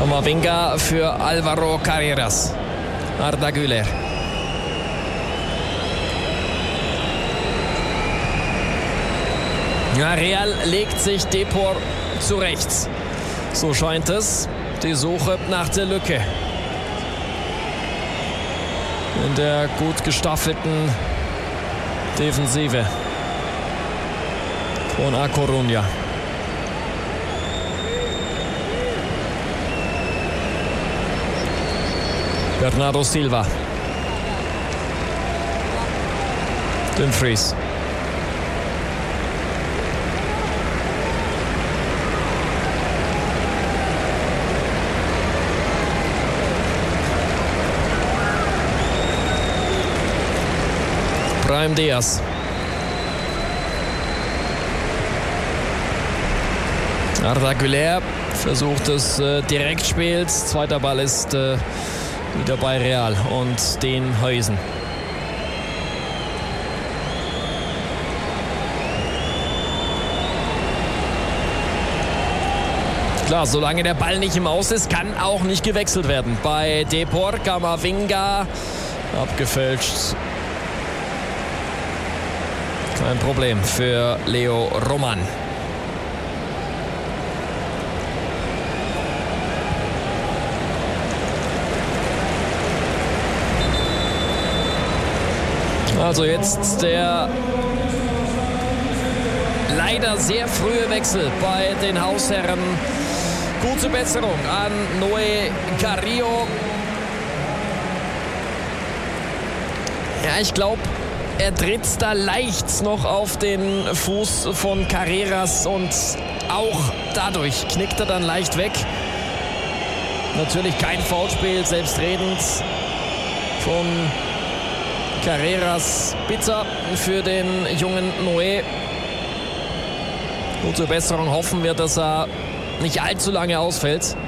Camavinga für Alvaro Carreras. Arda Güler. Ja, Real legt sich Depor zurecht. So scheint es. Die Suche nach der Lücke in der gut gestaffelten Defensive von A Coruña. Bernardo Silva. Dumfries. Brahim Diaz. Arda Güler versucht es Direktspiels. Zweiter Ball ist wieder bei Real und den Heusen. Klar, solange der Ball nicht im Aus ist, kann auch nicht gewechselt werden. Bei Depor, Camavinga abgefälscht. Kein Problem für Leo Roman. Also jetzt der leider sehr frühe Wechsel bei den Hausherren. Gute Besserung an Noé Carrillo. Ja, ich glaube, er tritt da leicht noch auf den Fuß von Carreras und auch dadurch knickt er dann leicht weg. Natürlich kein Foulspiel, selbstredend von Carreras. Bitter für den jungen Noé. Gute Besserung, hoffen wir, dass er nicht allzu lange ausfällt.